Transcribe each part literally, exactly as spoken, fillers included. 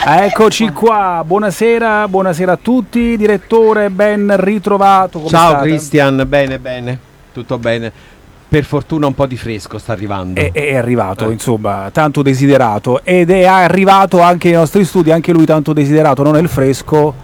Eccoci qua, buonasera, buonasera a tutti, direttore, ben ritrovato. Come Ciao state? Christian, bene bene, tutto bene. Per fortuna un po' di fresco sta arrivando. È, è arrivato, Eh. insomma, tanto desiderato, ed è arrivato anche nei nostri studi, anche lui tanto desiderato, non è il fresco,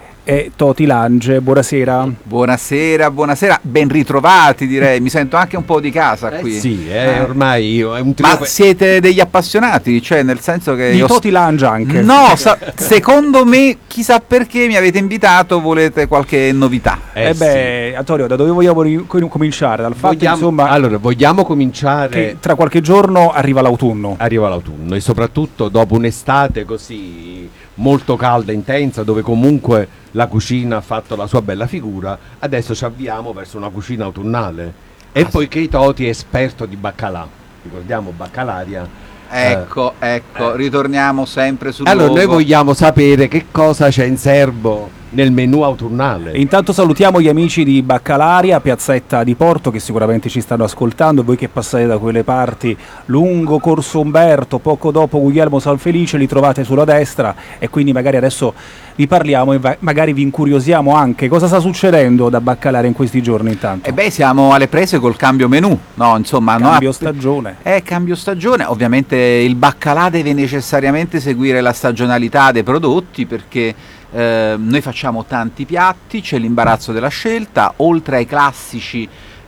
è Toti Lange, buonasera. Buonasera, buonasera, ben ritrovati direi, mi sento anche un po' di casa Eh qui. sì, eh, ormai io, è un Ma trio. siete degli appassionati, cioè nel senso che... Di io Toti Lange anche. No, sa- secondo me, chissà perché mi avete invitato, volete qualche novità. Eh, Eh beh, Antonio, da dove vogliamo ri- com- cominciare? Dal sì. fatto, Vogliamo, insomma, allora, vogliamo cominciare. che tra qualche giorno arriva l'autunno. Arriva l'autunno e soprattutto dopo un'estate così molto calda e intensa, dove comunque la cucina ha fatto la sua bella figura, adesso ci avviamo verso una cucina autunnale. E Ah, poiché Toti è esperto di baccalà, ricordiamo baccalaria. Ecco, ecco, eh. ritorniamo sempre sul Allora, luogo. noi vogliamo sapere che cosa c'è in serbo nel menù autunnale. E intanto salutiamo gli amici di Baccalaria, Piazzetta di Porto, che sicuramente ci stanno ascoltando. Voi che passate da quelle parti, lungo Corso Umberto, poco dopo Guglielmo Sanfelice, li trovate sulla destra, e quindi magari adesso vi parliamo e va- magari vi incuriosiamo anche. Cosa sta succedendo da Baccalaria in questi giorni intanto? E beh, siamo alle prese col cambio menù, no, insomma... no, Cambio app- stagione. Eh, cambio stagione, ovviamente il baccalà deve necessariamente seguire la stagionalità dei prodotti, perché eh, noi facciamo tanti piatti, c'è l'imbarazzo della scelta, oltre ai classici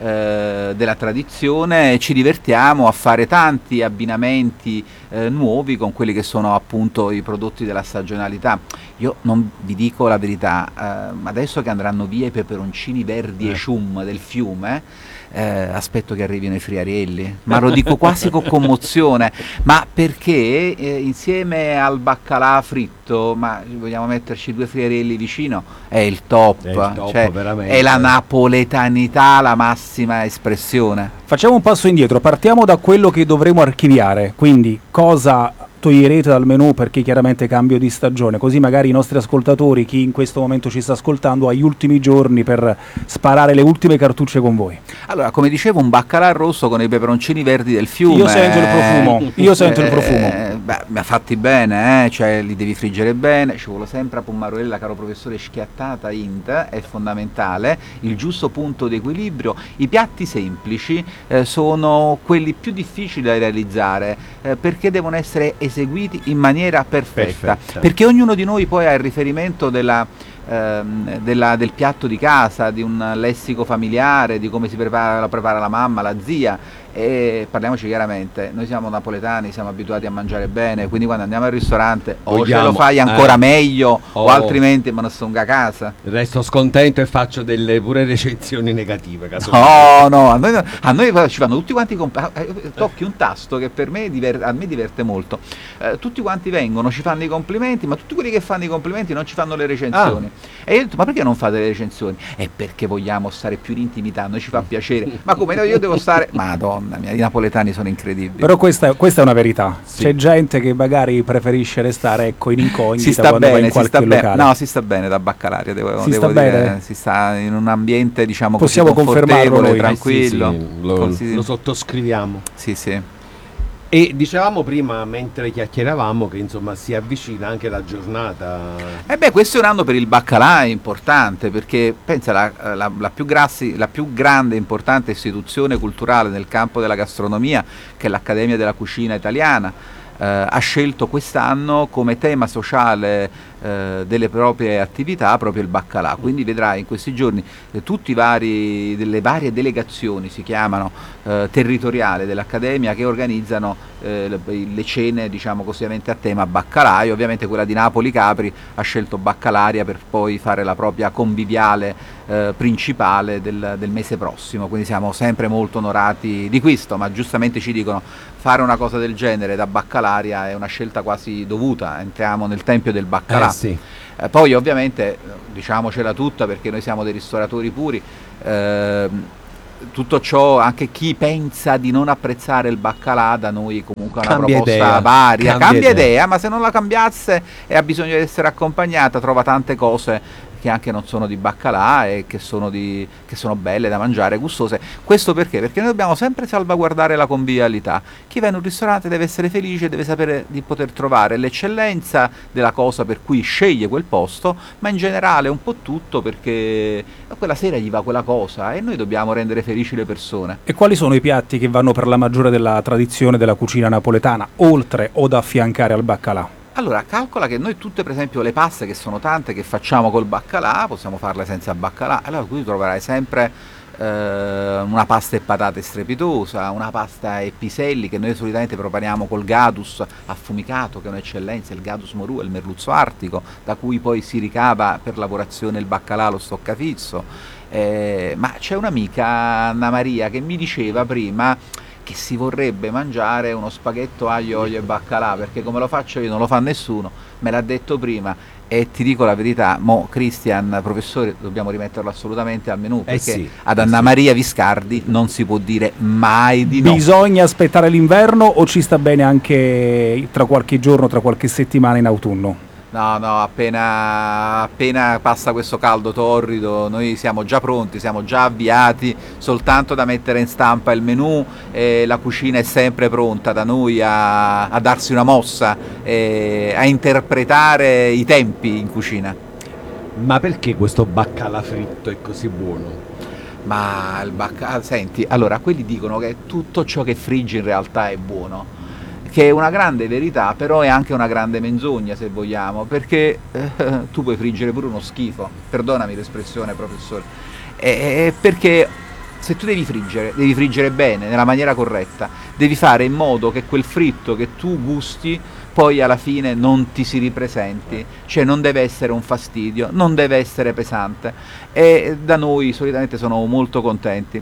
eh, della tradizione ci divertiamo a fare tanti abbinamenti eh, nuovi con quelli che sono appunto i prodotti della stagionalità. Io non vi dico la verità, eh, adesso che andranno via i peperoncini verdi Eh. e cium del fiume, Eh, aspetto che arrivino i friarielli, ma lo dico quasi con commozione, ma perché eh, insieme al baccalà fritto, ma vogliamo metterci due friarielli vicino, è il top, È il top, cioè, veramente. è la napoletanità, la massima espressione. Facciamo un passo indietro, partiamo da quello che dovremo archiviare, quindi cosa toglierete dal menù, perché chiaramente cambio di stagione, così magari i nostri ascoltatori, chi in questo momento ci sta ascoltando, ha gli ultimi giorni per sparare le ultime cartucce con voi. Allora, come dicevo, un baccalà rosso con i peperoncini verdi del fiume. Io sento il profumo, io sento il Eh, profumo. Beh, ma fatti bene, eh? Cioè li devi friggere bene, ci vuole sempre a pommarella, caro professore, schiattata int, è fondamentale, il giusto punto di equilibrio. I piatti semplici eh, sono quelli più difficili da realizzare, eh, perché devono essere eseguiti in maniera perfetta, Perfetta. perché ognuno di noi poi ha il riferimento della ehm, della- del piatto di casa, di un lessico familiare, di come si prepara, la prepara la mamma, la zia. E parliamoci chiaramente, noi siamo napoletani, siamo abituati a mangiare bene, quindi quando andiamo al ristorante o Vogliamo- ce lo fai ancora eh. meglio Oh. o altrimenti me ne stonga a casa. Resto scontento e faccio delle pure recensioni negative. No, no, a noi, a noi guarda, ci fanno tutti quanti comp- eh, tocchi un tasto che per me diver- a me diverte molto. Eh, tutti quanti vengono, ci fanno i complimenti, ma tutti quelli che fanno i complimenti non ci fanno le recensioni. E io ho detto, ma perché non fate le recensioni? È perché vogliamo stare più in intimità, a noi ci fa piacere. Ma come no, io devo stare... Madonna mia, i napoletani sono incredibili. Però questa, questa è una verità, Sì. c'è gente che magari preferisce restare, ecco, in incognita Si sta quando va in bene, si qualche sta bene. locale. No, si sta bene da Baccalaria, devo, Si devo sta dire, bene? si sta in un ambiente, diciamo, Possiamo così confermarlo confortevole, noi. tranquillo. Eh sì, sì, lo, Così- lo sottoscriviamo. sì, sì. E dicevamo prima, mentre chiacchieravamo, che insomma si avvicina anche la giornata. E beh, questo è un anno per il baccalà importante, perché pensa la, la, la, più grassi, la più grande e importante istituzione culturale nel campo della gastronomia, che è l'Accademia della Cucina Italiana, eh, ha scelto quest'anno come tema sociale eh, delle proprie attività proprio il baccalà. Quindi vedrai in questi giorni eh, tutti i vari, delle varie delegazioni, si chiamano eh, territoriali dell'Accademia, che organizzano eh, le, le cene, diciamo così, a tema baccalà. E ovviamente quella di Napoli Capri ha scelto Baccalaria per poi fare la propria conviviale eh, principale del, del mese prossimo, quindi siamo sempre molto onorati di questo, ma giustamente ci dicono fare una cosa del genere da Baccalaria è una scelta quasi dovuta, entriamo nel tempio del baccalà. Eh sì. Eh, poi ovviamente, diciamocela tutta, perché noi siamo dei ristoratori puri, ehm, tutto ciò, anche chi pensa di non apprezzare il baccalà, da noi comunque è una Cambia proposta idea, varia, cambia cambia, idea. idea, ma se non la cambiasse e ha bisogno di essere accompagnata, trova tante cose che anche non sono di baccalà e che sono, di, che sono belle da mangiare, gustose. Questo perché? Perché noi dobbiamo sempre salvaguardare la convivialità. Chi va in un ristorante deve essere felice, deve sapere di poter trovare l'eccellenza della cosa per cui sceglie quel posto, ma in generale un po' tutto perché quella sera gli va quella cosa e noi dobbiamo rendere felici le persone. E quali sono i piatti che vanno per la maggiore della tradizione della cucina napoletana, oltre o da affiancare al baccalà? Allora, calcola che noi tutte, per esempio, le paste, che sono tante, che facciamo col baccalà, possiamo farle senza baccalà. Allora tu troverai sempre eh, una pasta e patate strepitosa, una pasta e piselli che noi solitamente prepariamo col gadus affumicato, che è un'eccellenza, il gadus morua, il merluzzo artico, da cui poi si ricava per lavorazione il baccalà, lo stoccafisso. Eh, ma c'è un'amica, Anna Maria, che mi diceva prima che si vorrebbe mangiare uno spaghetto aglio, olio e baccalà, perché come lo faccio io non lo fa nessuno, me l'ha detto prima e ti dico la verità, mo Christian, professore, dobbiamo rimetterlo assolutamente al menù, perché eh sì, ad eh Anna sì. Maria Viscardi non si può dire mai di no. Bisogna aspettare l'inverno o ci sta bene anche tra qualche giorno, tra qualche settimana in autunno? No, no, appena, appena passa questo caldo torrido, noi siamo già pronti, siamo già avviati, soltanto da mettere in stampa il menù, e la cucina è sempre pronta da noi a, a darsi una mossa, e a interpretare i tempi in cucina. Ma perché questo baccalà fritto è così buono? Ma il baccalà, senti, allora quelli dicono che tutto ciò che friggi in realtà è buono, che è una grande verità, però è anche una grande menzogna, se vogliamo, perché eh, tu puoi friggere pure uno schifo, perdonami l'espressione, professore, eh, perché se tu devi friggere, devi friggere bene, nella maniera corretta, devi fare in modo che quel fritto che tu gusti poi alla fine non ti si ripresenti, cioè non deve essere un fastidio, non deve essere pesante, e da noi solitamente sono molto contenti.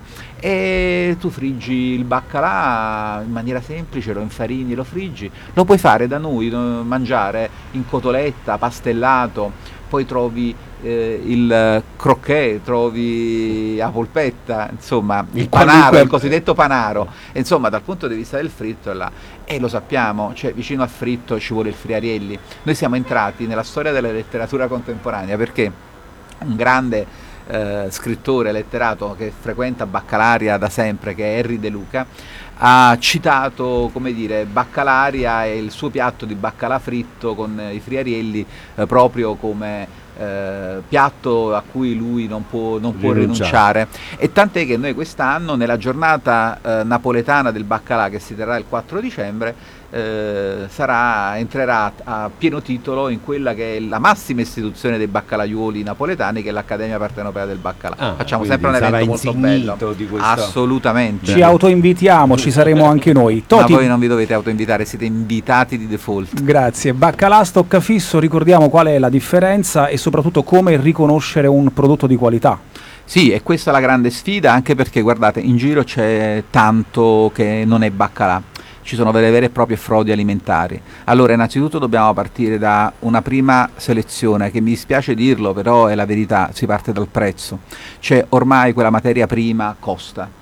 E tu friggi il baccalà in maniera semplice, lo infarini, lo friggi, lo puoi fare da noi, mangiare in cotoletta, pastellato, poi trovi eh, il croquet, trovi la polpetta, insomma il, il panaro, qualunque... il cosiddetto panaro, insomma dal punto di vista del fritto è là. E lo sappiamo, cioè vicino al fritto ci vuole il friarielli. Noi siamo entrati nella storia della letteratura contemporanea perché un grande eh, scrittore letterato che frequenta Baccalaria da sempre, che è Henry De Luca, ha citato, come dire, Baccalaria e il suo piatto di baccalà fritto con i friarielli eh, proprio come eh, piatto a cui lui non può, non può rinunciare. E tant'è che noi quest'anno, nella giornata eh, napoletana del baccalà, che si terrà il quattro dicembre, eh, sarà, entrerà a pieno titolo in quella che è la massima istituzione dei baccalaiuoli napoletani, che è l'Accademia Partenopea del Baccalà. Ah, facciamo sempre un evento molto bello, di questo... assolutamente. Ci autoinvitiamo, ci saremo anche noi. Toti... Ma voi non vi dovete autoinvitare, siete invitati di default. Grazie. Baccalà, stoccafisso, ricordiamo qual è la differenza e soprattutto come riconoscere un prodotto di qualità. Sì, e questa è la grande sfida, anche perché guardate, in giro c'è tanto che non è baccalà, ci sono delle vere e proprie frodi alimentari. Allora, innanzitutto dobbiamo partire da una prima selezione, che mi dispiace dirlo, però è la verità, si parte dal prezzo. Cioè, ormai quella materia prima costa.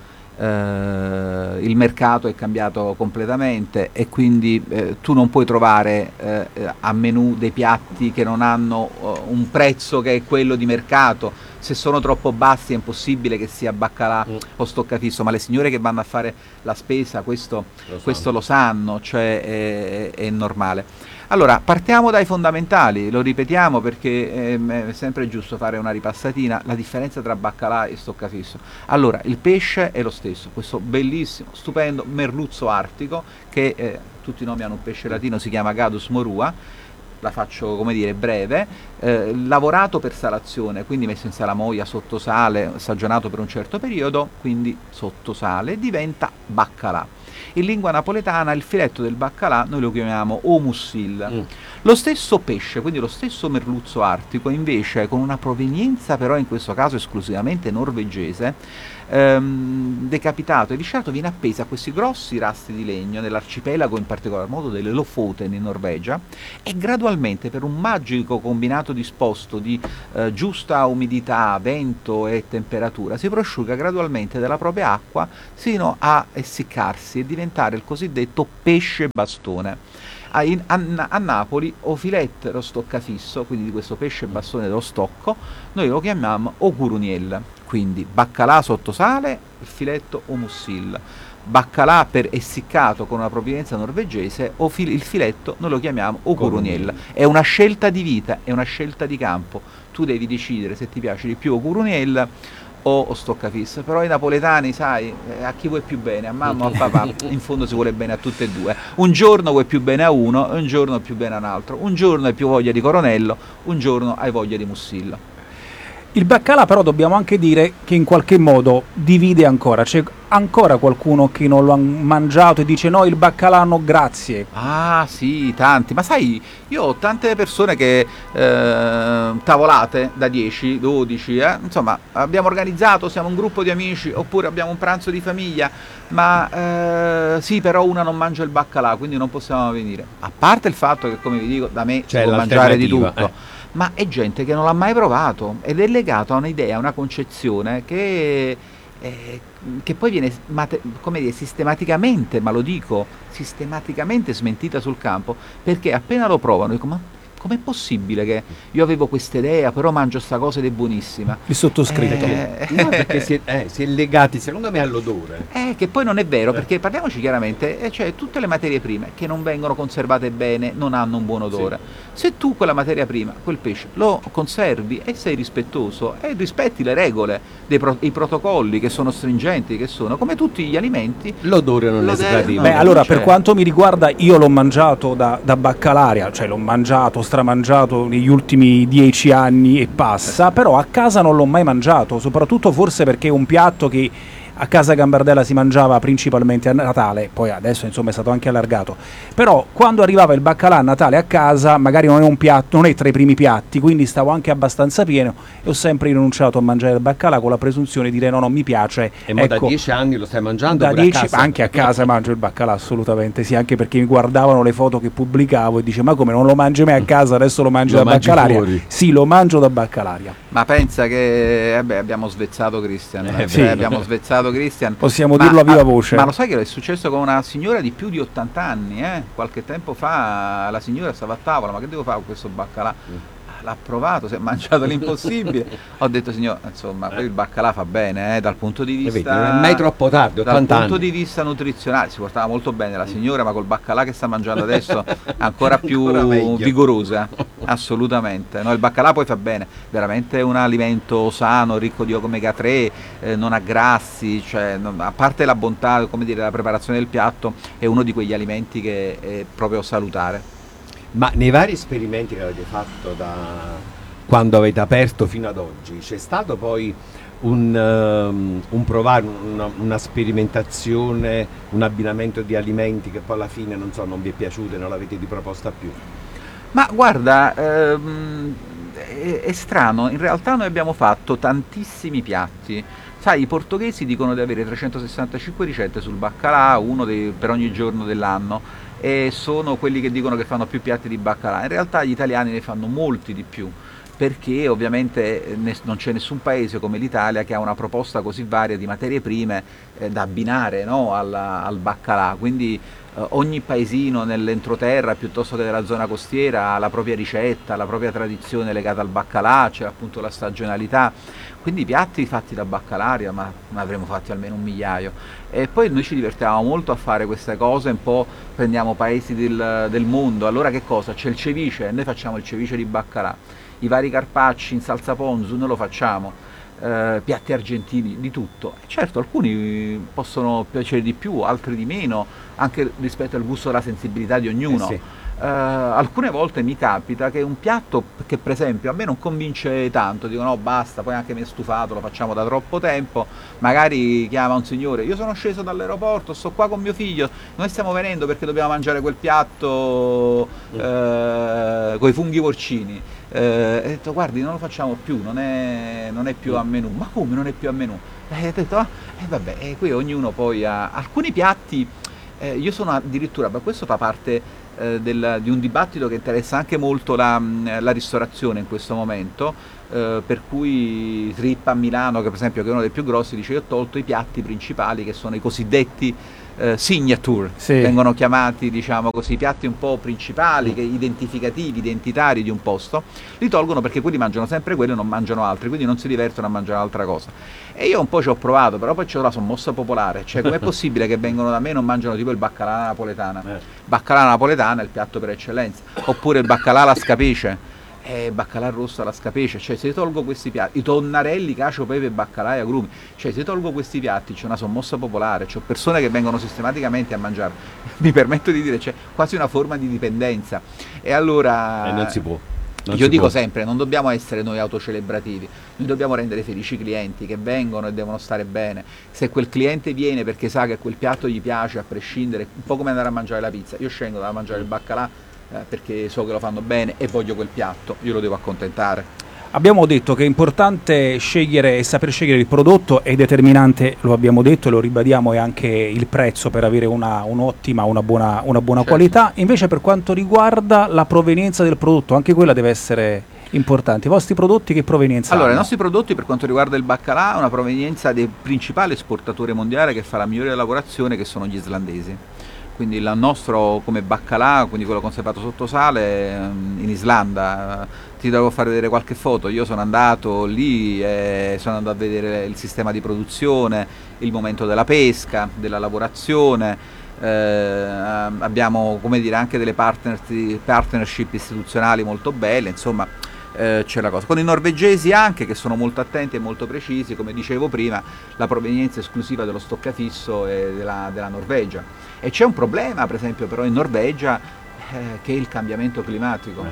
Uh, il mercato è cambiato completamente e quindi eh, tu non puoi trovare eh, a menù dei piatti che non hanno uh, un prezzo che è quello di mercato. Se sono troppo bassi è impossibile che sia baccalà mm. o stoccafisso, ma le signore che vanno a fare la spesa questo lo, questo lo sanno, cioè è, è normale. Allora, partiamo dai fondamentali, lo ripetiamo perché è sempre giusto fare una ripassatina, la differenza tra baccalà e stoccafisso. Allora, il pesce è lo stesso, questo bellissimo, stupendo merluzzo artico, che eh, tutti i nomi hanno un pesce latino, si chiama Gadus morua, la faccio, come dire, breve, eh, lavorato per salazione, quindi messo in salamoia, sotto sale, stagionato per un certo periodo, quindi sotto sale, diventa baccalà. In lingua napoletana il filetto del baccalà noi lo chiamiamo omussil. Mm. Lo stesso pesce, quindi lo stesso merluzzo artico, invece con una provenienza però in questo caso esclusivamente norvegese, ehm, decapitato e lisciato, viene appeso a questi grossi rasti di legno nell'arcipelago, in particolar modo delle Lofoten in Norvegia, e gradualmente, per un magico combinato disposto di eh, giusta umidità, vento e temperatura, si prosciuga gradualmente dalla propria acqua sino a essiccarsi e diventare il cosiddetto pesce bastone. A, in, a, a Napoli o filetto lo stoccafisso, quindi di questo pesce bastone dello stocco, noi lo chiamiamo o curuniel, quindi baccalà sotto sale, il filetto o mussilla. Baccalà per essiccato con una provenienza norvegese o fil- il filetto noi lo chiamiamo o curuniel. È una scelta di vita, è una scelta di campo. Tu devi decidere se ti piace di più o curuniel o, o stoccafisso. Però i napoletani, sai, eh, a chi vuoi più bene, a mamma o a papà, in fondo si vuole bene a tutte e due. Un giorno vuoi più bene a uno, un giorno più bene a un altro. Un giorno hai più voglia di coronello, un giorno hai voglia di mussilla. Il baccalà però dobbiamo anche dire che in qualche modo divide ancora, c'è ancora qualcuno che non lo ha mangiato e dice no, il baccalà no grazie. Ah sì, tanti, ma sai, io ho tante persone che eh, tavolate da dieci, dodici, eh? Insomma abbiamo organizzato, siamo un gruppo di amici oppure abbiamo un pranzo di famiglia, ma eh, sì, però una non mangia il baccalà, quindi non possiamo venire. A parte il fatto che, come vi dico, da me C'è si può mangiare di tutto. eh. Ma è gente che non l'ha mai provato ed è legato a un'idea, a una concezione che, eh, che poi viene mate- come dire, sistematicamente, ma lo dico, sistematicamente smentita sul campo, perché appena lo provano dico ma com'è possibile che io avevo questa idea, però mangio sta cosa ed è buonissima? Il sottoscritto. Eh, No, perché si è, eh, si è legati secondo me all'odore. Eh, che poi non è vero, perché parliamoci chiaramente, eh, cioè tutte le materie prime che non vengono conservate bene non hanno un buon odore. Sì. Se tu quella materia prima, quel pesce, lo conservi e sei rispettoso e rispetti le regole, dei pro- i protocolli che sono stringenti, che sono come tutti gli alimenti, L'odore non è L'odore- sgradevole. Beh, non allora c'è. per quanto mi riguarda io l'ho mangiato da, da baccalaria, cioè l'ho mangiato, stramangiato negli ultimi dieci anni e passa, però a casa non l'ho mai mangiato, soprattutto forse perché è un piatto che a casa Gambardella si mangiava principalmente a Natale, poi adesso insomma è stato anche allargato, però quando arrivava il baccalà a Natale a casa magari non è un piatto, non è tra i primi piatti, quindi stavo anche abbastanza pieno e ho sempre rinunciato a mangiare il baccalà con la presunzione di dire no, non mi piace. E mo da Ecco, dieci anni lo stai mangiando da pure a dieci, casa? anche a casa mangio il baccalà, assolutamente sì, anche perché mi guardavano le foto che pubblicavo e dice ma come non lo mangi mai a casa, adesso lo mangi Lo da mangi baccalaria? fuori. Sì, lo mangio da baccalaria. ma pensa che eh beh, abbiamo svezzato Christian, Eh, cioè, sì. abbiamo svezzato Christian. Possiamo Ma- dirlo a viva ah, voce. Ma lo sai che è successo con una signora di più di ottanta anni, eh? Qualche tempo fa la signora stava a tavola, ma che devo fare con questo baccalà? L'ha provato, si è mangiato l'impossibile. Ho detto signor, insomma, poi il baccalà fa bene, eh, dal punto di Eh, vista vedi, non è mai troppo tardi, dal ottanta punto anni. di vista nuzionale si portava molto bene la signora, ma col baccalà che sta mangiando adesso ancora più Ancora meglio. vigorosa, assolutamente. No, il baccalà poi fa bene, veramente è un alimento sano, ricco di omega tre, eh, non ha grassi, cioè, non- a parte la bontà, come dire, la preparazione del piatto, è uno di quegli alimenti che è proprio salutare. Ma nei vari esperimenti che avete fatto da quando avete aperto fino ad oggi, c'è stato poi un, ehm, un provare, una, una sperimentazione, un abbinamento di alimenti che poi alla fine non so, non vi è piaciuto e non l'avete riproposta più? Ma guarda, ehm, è, è strano, in realtà noi abbiamo fatto tantissimi piatti. Sai, i portoghesi dicono di avere trecentosessantacinque ricette sul baccalà, uno dei- per ogni giorno dell'anno, e sono quelli che dicono che fanno più piatti di baccalà. In realtà gli italiani ne fanno molti di più, perché ovviamente eh, ne- non c'è nessun paese come l'Italia che ha una proposta così varia di materie prime eh, da abbinare, no, al, al baccalà. Quindi eh, ogni paesino nell'entroterra piuttosto che nella zona costiera ha la propria ricetta, la propria tradizione legata al baccalà, c'è appunto la stagionalità. Quindi i piatti fatti da baccalaria, ma ne avremmo fatti almeno un migliaio. E poi noi ci divertivamo molto a fare queste cose, un po' prendiamo paesi del, del mondo. Allora che cosa? C'è il ceviche, noi facciamo il ceviche di baccalà, i vari carpacci in salsa ponzu, noi lo facciamo, eh, piatti argentini, di tutto. E certo, alcuni possono piacere di più, altri di meno, anche rispetto al gusto e alla sensibilità di ognuno. Eh sì. Eh, alcune volte mi capita che un piatto che per esempio a me non convince tanto, dico no basta, poi anche mi è stufato, lo facciamo da troppo tempo, magari chiama un signore, io sono sceso dall'aeroporto, sto qua con mio figlio, noi stiamo venendo perché dobbiamo mangiare quel piatto eh, con i funghi porcini. Eh, ho detto guardi non lo facciamo più, non è, non è più a menù. Ma come non è più a menù? E ho detto ah, eh, vabbè, e qui ognuno poi ha alcuni piatti. Eh, io sono addirittura, ma questo fa parte eh, del, di un dibattito che interessa anche molto la, la ristorazione in questo momento, eh, per cui Trippa a Milano, che per esempio che è uno dei più grossi, dice io ho tolto i piatti principali che sono i cosiddetti eh, signature, Sì. vengono chiamati, diciamo così, piatti un po' principali, che, identificativi, identitari di un posto, li tolgono perché quelli mangiano sempre quello e non mangiano altri, quindi non si divertono a mangiare altra cosa. E io un po' ci ho provato, però poi c'ho la sommossa popolare, cioè com'è possibile che vengono da me e non mangiano tipo il baccalà napoletana? Eh. Baccalà napoletana è il piatto per eccellenza, oppure il baccalà alla scapice. Eh, baccalà rosso alla scapice, cioè se tolgo questi piatti, i tonnarelli, cacio, pepe, baccalà e agrumi, cioè se tolgo questi piatti c'è una sommossa popolare, c'ho persone che vengono sistematicamente a mangiare, mi permetto di dire, c'è quasi una forma di dipendenza. E allora E non si può. Non io si dico può. sempre, non dobbiamo essere noi autocelebrativi, noi dobbiamo rendere felici i clienti che vengono e devono stare bene. Se quel cliente viene perché sa che quel piatto gli piace, a prescindere, un po' come andare a mangiare la pizza, io scendo da mangiare il baccalà Eh, perché so che lo fanno bene e voglio quel piatto, io lo devo accontentare. Abbiamo detto che è importante scegliere e saper scegliere il prodotto, è determinante, lo abbiamo detto e lo ribadiamo, è anche il prezzo per avere una, un'ottima, una buona, una buona Certo. qualità. Invece per quanto riguarda la provenienza del prodotto, anche quella deve essere importante. I vostri prodotti che provenienza Allora, i hanno? nostri prodotti per quanto riguarda il baccalà hanno una provenienza del principale esportatore mondiale che fa la migliore lavorazione, che sono gli islandesi. Quindi il nostro come baccalà, quindi quello conservato sotto sale, ehm, in Islanda, ti devo far vedere qualche foto, io sono andato lì, e sono andato a vedere il sistema di produzione, il momento della pesca, della lavorazione, eh, abbiamo, come dire, anche delle partner- partnership istituzionali molto belle, insomma. Eh, c'è la cosa. Con i norvegesi anche, che sono molto attenti e molto precisi, come dicevo prima, la provenienza esclusiva dello stoccafisso è della, della Norvegia. E c'è un problema, per esempio, però in Norvegia, eh, che è il cambiamento climatico.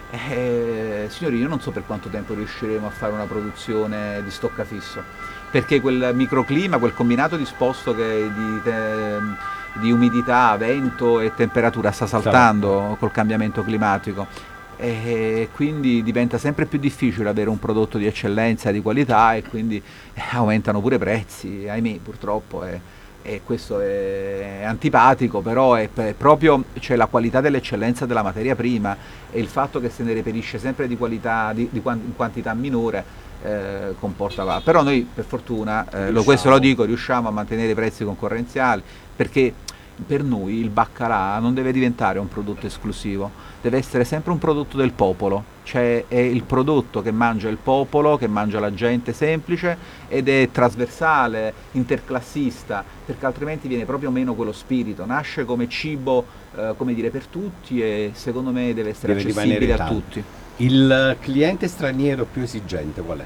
Eh, signori, io non so per quanto tempo riusciremo a fare una produzione di stoccafisso, perché quel microclima, quel combinato disposto che di, te, di umidità, vento e temperatura sta saltando col cambiamento climatico. E quindi diventa sempre più difficile avere un prodotto di eccellenza, di qualità, e quindi aumentano pure i prezzi, ahimè, purtroppo, e, e questo è antipatico, però è, è proprio, cioè, la qualità dell'eccellenza della materia prima e il fatto che se ne reperisce sempre di qualità, di, di in quantità minore, eh, comporta va. Però noi per fortuna, eh, lo, questo lo dico, riusciamo a mantenere i prezzi concorrenziali, perché per noi il baccalà non deve diventare un prodotto esclusivo, deve essere sempre un prodotto del popolo, cioè è il prodotto che mangia il popolo, che mangia la gente semplice, ed è trasversale, interclassista, perché altrimenti viene proprio meno quello spirito. Nasce come cibo, eh, come dire, per tutti, e secondo me deve essere Deve accessibile rimanere a tale. tutti. Il cliente straniero più esigente qual è?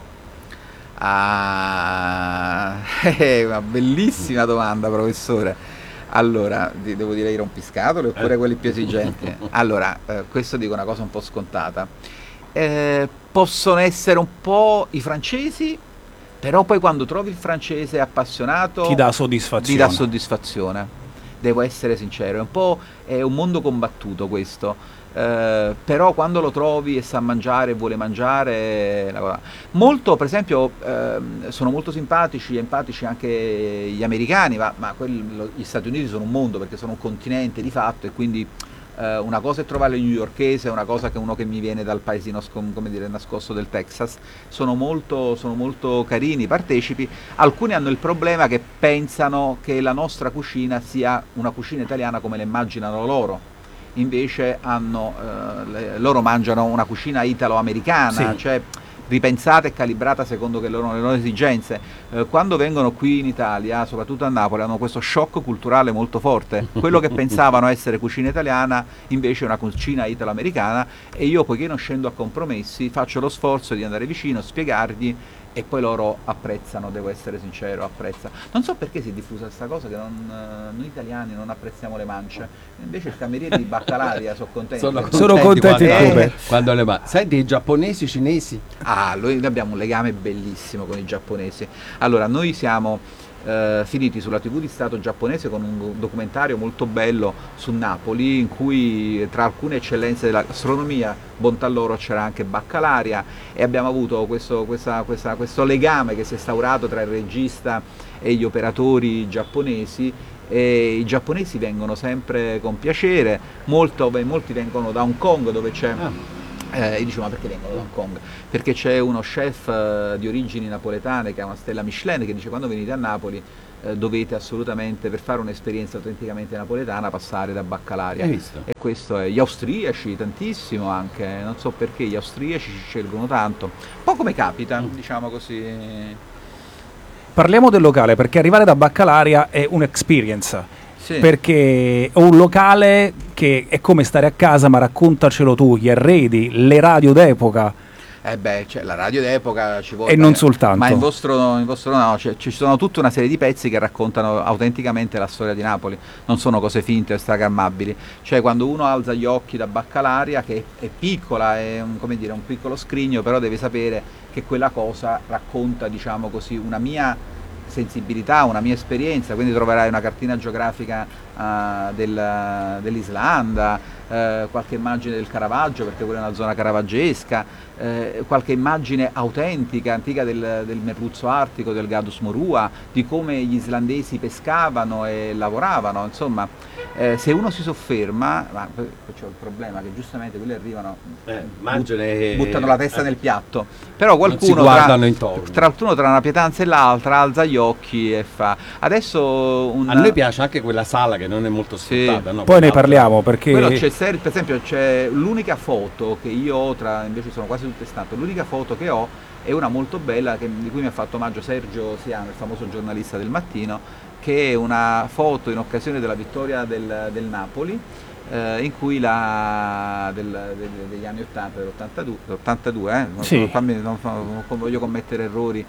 Ah, è una bellissima domanda, professore. Allora, ti devo dire i rompiscatole oppure quelli più esigenti? Allora, eh, questo dico una cosa un po' scontata. Eh, possono essere un po' i francesi, però poi quando trovi il francese appassionato Ti dà soddisfazione. ti dà soddisfazione. Devo essere sincero, è un po' è un mondo combattuto questo. Eh, però quando lo trovi e sa mangiare e vuole mangiare, la- molto, per esempio, ehm, sono molto simpatici e empatici anche gli americani, ma, ma quello- gli Stati Uniti sono un mondo, perché sono un continente di fatto, e quindi eh, una cosa è trovare il newyorkese, una cosa che uno che mi viene dal paesino scom- come dire, nascosto del Texas. Sono molto, sono molto carini, partecipi. Alcuni hanno il problema che pensano che la nostra cucina sia una cucina italiana come la immaginano loro. Invece hanno, eh, le- loro mangiano una cucina italo-americana, Sì. cioè ripensata e calibrata secondo che loro, le loro esigenze. Eh, quando vengono qui in Italia, soprattutto a Napoli, hanno questo shock culturale molto forte. Quello che pensavano essere cucina italiana invece è una cucina italo-americana, e io, poiché non scendo a compromessi, faccio lo sforzo di andare vicino, spiegargli, e poi loro apprezzano, devo essere sincero, apprezzano. Non so perché si è diffusa questa cosa che non, eh, noi italiani non apprezziamo le mance, invece il cameriere di Baccalaria sono contenti. Sono contenti quando- come? Eh, Quando le ma- Senti, i giapponesi, i cinesi? Ah, noi abbiamo un legame bellissimo con i giapponesi. Allora, noi siamo eh, finiti sulla tivù di Stato giapponese con un documentario molto bello su Napoli, in cui tra alcune eccellenze della gastronomia, bontà loro, c'era anche Baccalaria, e abbiamo avuto questo, questa- questa- questo legame che si è instaurato tra il regista e gli operatori giapponesi. E i giapponesi vengono sempre con piacere, molto, beh, molti vengono da Hong Kong, dove c'è Ah. Eh, io dicevo, ma perché vengono da Hong Kong? Perché c'è uno chef eh, di origini napoletane che ha una stella Michelin che dice quando venite a Napoli eh, dovete assolutamente, per fare un'esperienza autenticamente napoletana, passare da Baccalaria. Hai visto? E questo è, gli austriaci tantissimo anche, non so perché gli austriaci ci scelgono tanto, un po' come capita, Mm. diciamo così. Parliamo del locale, perché arrivare da Baccalaria è un'experience. Sì. Perché è un locale che è come stare a casa, ma raccontacelo tu, gli arredi, le radio d'epoca. Eh beh, cioè, la radio d'epoca ci vuole. E non soltanto. Ma in vostro, in vostro no, cioè, ci sono tutta una serie di pezzi che raccontano autenticamente la storia di Napoli, non sono cose finte o instagrammabili. Cioè quando uno alza gli occhi da Baccalaria, che è, è piccola, è un, come dire, un piccolo scrigno, però deve sapere che quella cosa racconta, diciamo così, una mia sensibilità, una mia esperienza, quindi troverai una cartina geografica uh, del, dell'Islanda, uh, qualche immagine del Caravaggio, perché quella è una zona caravaggesca, uh, qualche immagine autentica, antica del, del merluzzo artico, del Gadus Morua, di come gli islandesi pescavano e lavoravano, insomma, eh, se uno si sofferma, ma poi c'è il problema che giustamente quelli arrivano, Eh, mangiano e- buttano la testa eh. nel piatto, però Non si qualcuno guardano tra, intorno. tra qualcuno tra una pietanza e l'altra alza gli occhi e fa. Adesso un, A noi piace anche quella sala che non è molto Sì. sfruttata, no? Poi ne Quell'altra- parliamo, perché quello c'è ser- per esempio c'è l'unica foto che io ho, tra invece sono quasi tutte stampe, l'unica foto che ho è una molto bella che- di cui mi ha fatto omaggio Sergio Siano, il famoso giornalista del Mattino, che è una foto in occasione della vittoria del, del Napoli, eh, in cui la del, del- degli anni ottanta, dell'ottantadue, dell'ottantadue eh? non, Sì. non fammi- non fa- non voglio commettere errori,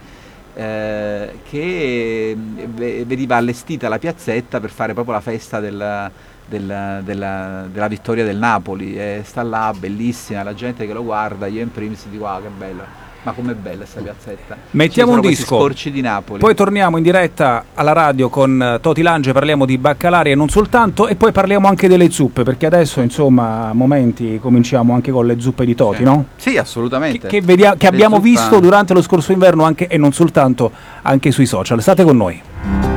eh, che ve- veniva allestita la piazzetta per fare proprio la festa del- del- della, della vittoria del Napoli, e sta là bellissima, la gente che lo guarda, io in primis dico ah che bella, ma com'è bella questa piazzetta. Mettiamo Ci un sono questi disco. scorci di Napoli. poi torniamo in diretta alla radio con eh, Toti Lange, parliamo di Baccalaria e non soltanto, e poi parliamo anche delle zuppe, perché adesso insomma a momenti cominciamo anche con le zuppe di Toti, Sì. no? Sì, Che, assolutamente. che vedia- che Le abbiamo zuppa- visto durante lo scorso inverno anche, e non soltanto, anche sui social. State con noi.